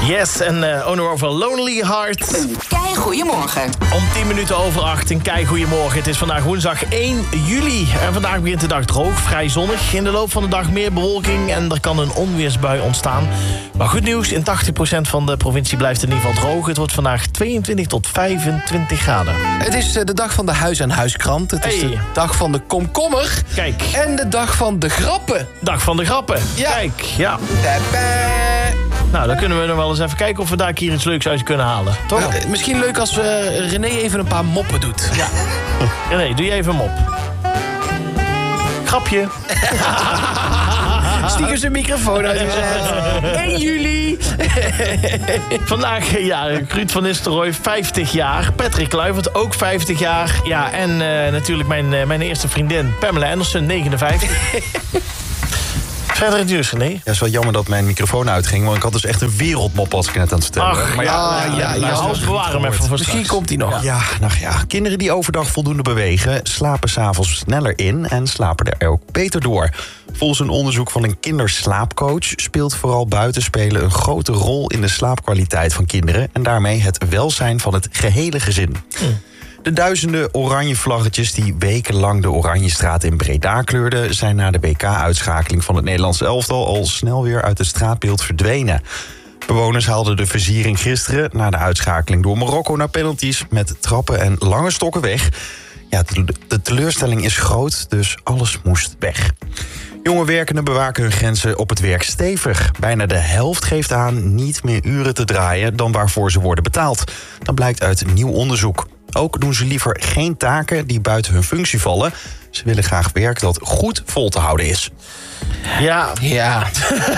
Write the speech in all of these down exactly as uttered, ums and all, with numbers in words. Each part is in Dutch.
Yes, en uh, Owner of a Lonely Heart. Een kei goeiemorgen. Om tien minuten over acht, een kei goeiemorgen. Het is vandaag woensdag één juli. En vandaag begint de dag droog, vrij zonnig. In de loop van de dag meer bewolking en er kan een onweersbui ontstaan. Maar goed nieuws, in tachtig procent van de provincie blijft het in ieder geval droog. Het wordt vandaag tweeëntwintig tot vijfentwintig graden. Het is de dag van de Huis- en Huiskrant. Het is Hey. de dag van de komkommer. Kijk. En de dag van de grappen. Dag van de grappen. Ja. Kijk, ja. Tappé. Nou, dan kunnen we nog wel eens even kijken of we daar hier iets leuks uit kunnen halen. Toch? Nou, eh, misschien leuk als uh, René even een paar moppen doet. Ja. René, doe je even hem op. Grapje. Stiekem zijn microfoon uitgezet. één juli. Vandaag, ja, Ruud van Nistelrooy, vijftig jaar. Patrick Kluivert, ook vijftig jaar. Ja, en uh, natuurlijk mijn, uh, mijn eerste vriendin, Pamela Anderson, negenenvijftig. Verder het nieuws, René. Ja, het is wel jammer dat mijn microfoon uitging, want ik had dus echt een wereldmop als ik net aan het vertellen. Ach, maar ja, ja, ja, je ja, hals bewaren hem even voor Misschien straks. komt hij nog. Ja, nou ja, kinderen die overdag voldoende bewegen, slapen 's avonds sneller in en slapen er ook beter door. Volgens een onderzoek van een kinderslaapcoach speelt vooral buitenspelen een grote rol in de slaapkwaliteit van kinderen en daarmee het welzijn van het gehele gezin. Hm. De duizenden oranje vlaggetjes die wekenlang de Oranjestraat in Breda kleurden, zijn na de W K-uitschakeling van het Nederlands elftal al snel weer uit het straatbeeld verdwenen. Bewoners haalden de versiering gisteren na de uitschakeling door Marokko naar penalties met trappen en lange stokken weg. Ja, de teleurstelling is groot, dus alles moest weg. Jonge werkenden bewaken hun grenzen op het werk stevig. Bijna de helft geeft aan niet meer uren te draaien dan waarvoor ze worden betaald. Dat blijkt uit nieuw onderzoek. Ook doen ze liever geen taken die buiten hun functie vallen. Ze willen graag werk dat goed vol te houden is. Ja, Ja,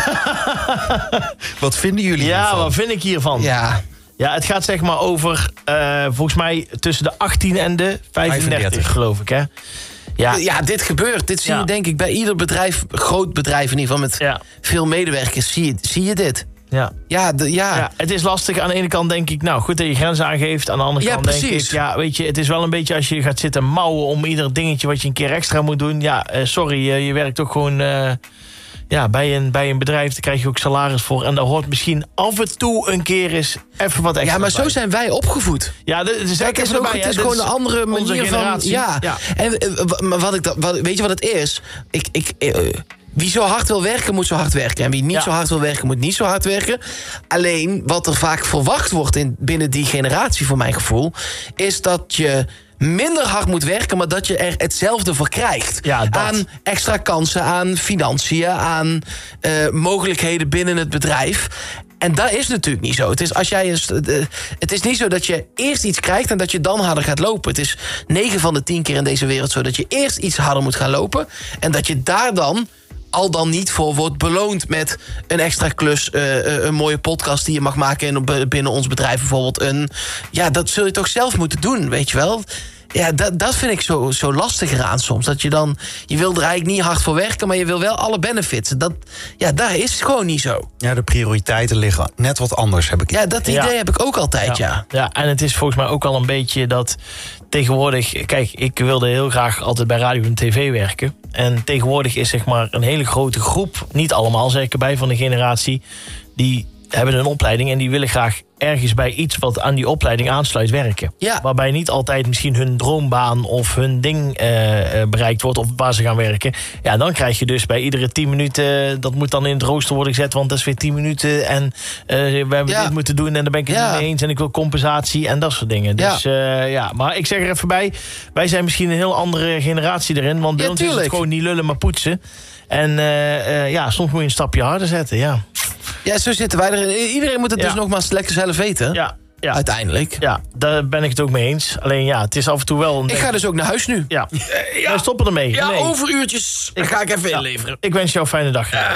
Wat vinden jullie ja, hiervan? wat vind ik hiervan? ja. Ja, het gaat zeg maar over, uh, volgens mij, tussen de achttien en de vijfendertig, vijfendertig. geloof ik, hè? Ja, Ja, dit gebeurt. Dit zie Ja. je denk ik bij ieder bedrijf, groot bedrijf in ieder geval met Ja. veel medewerkers, zie je, zie je dit. ja. Ja, de, ja. Ja, het is lastig. Aan de ene kant denk ik, nou, goed dat je grenzen aangeeft. Aan de andere Ja, kant denk precies. ik, ja, weet je, het is wel een beetje als je gaat zitten mouwen om ieder dingetje wat je een keer extra moet doen. Ja, uh, sorry, uh, je werkt toch gewoon uh, ja, bij, een, bij een bedrijf, daar krijg je ook salaris voor. En daar hoort misschien af en toe een keer eens even wat extra Ja, maar zo bij. zijn wij opgevoed. Ja, dat is, Kijk, het is, ook, het is gewoon een andere onze manier van... generatie. Ja. Ja. En, eh, w- maar wat ik, da- wat, weet je wat het is? Ik, ik, eh, wie zo hard wil werken, moet zo hard werken. En wie niet Ja. zo hard wil werken, moet niet zo hard werken. Alleen, wat er vaak verwacht wordt in, binnen die generatie, voor mijn gevoel, is dat je minder hard moet werken, maar dat je er hetzelfde voor krijgt. Ja, dat. Aan extra kansen, aan financiën, aan eh, mogelijkheden binnen het bedrijf. En dat is natuurlijk niet zo. Het is, als jij een, uh, het is niet zo dat je eerst iets krijgt en dat je dan harder gaat lopen. Het is negen van de tien keer in deze wereld zo dat je eerst iets harder moet gaan lopen. En dat je daar dan al dan niet voor wordt beloond met een extra klus, uh, uh, een mooie podcast die je mag maken in, binnen ons bedrijf bijvoorbeeld. Een, ja, dat zul je toch zelf moeten doen, weet je wel. Ja, dat, dat vind ik zo, zo lastig eraan soms. Dat je dan, je wil er eigenlijk niet hard voor werken, maar je wil wel alle benefits. Dat, ja, daar is het gewoon niet zo. Ja, de prioriteiten liggen net wat anders, heb ik. Ja, dat idee Ja. heb ik ook altijd, ja. Ja, en het is volgens mij ook al een beetje dat tegenwoordig... Kijk, ik wilde heel graag altijd bij radio en tv werken. En tegenwoordig is zeg maar een hele grote groep, niet allemaal zeg ik erbij, van de generatie, die hebben een opleiding en die willen graag ergens bij iets wat aan die opleiding aansluit werken. Ja. Waarbij niet altijd misschien hun droombaan of hun ding uh, bereikt wordt of waar ze gaan werken. Ja, dan krijg je dus bij iedere tien minuten, dat moet dan in het rooster worden gezet, want dat is weer tien minuten en uh, we hebben Ja. dit moeten doen en daar ben ik het Ja. niet mee eens en ik wil compensatie en dat soort dingen. Ja. Dus uh, ja, maar ik zeg er even bij, wij zijn misschien een heel andere generatie erin, want bij Ja, ons is het tuurlijk. gewoon niet lullen maar poetsen. En uh, uh, ja, soms moet je een stapje harder zetten, ja. Ja, zo zitten wij erin. Iedereen moet het Ja. dus nogmaals lekker zelf weten. Ja, ja. Uiteindelijk. Ja, daar ben ik het ook mee eens. Alleen ja, het is af en toe wel... Een Ik ga dus ook naar huis nu. Ja, ja. We stoppen ermee. Ja, Nee. overuurtjes. Dan ga ik even Ja. inleveren. Ik wens jou een fijne dag. Ja,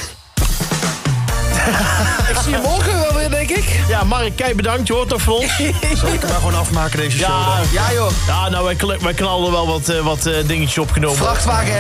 Ik zie je morgen wel weer, denk ik. ja Mark, kei bedankt. Je hoort nog van ons. Zal ik hem maar gewoon afmaken, deze show? Ja, dan? Ja, joh. ja nou, wij, kl- wij knallen wel wat, uh, wat uh, dingetjes opgenomen. Vrachtwagen